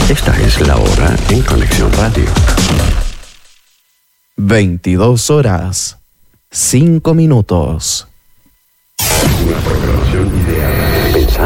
Esta es la hora en Conexión Radio. 22 horas, 5 minutos. Una programación ideal, pensada